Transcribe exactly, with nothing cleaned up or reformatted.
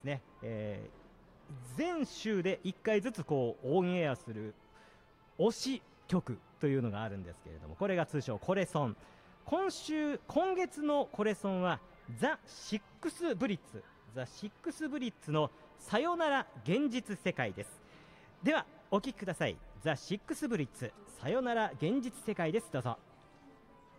ね、えー、全週でいっかいずつこうオンエアする推し曲というのがあるんですけれども、これが通称コレソン。今週今月のコレソンはザ・シックスブリッツザ・シックスブリッツのさよなら現実世界です。ではお聴きください。ザ・シックスブリッツさよなら現実世界です。どうぞ。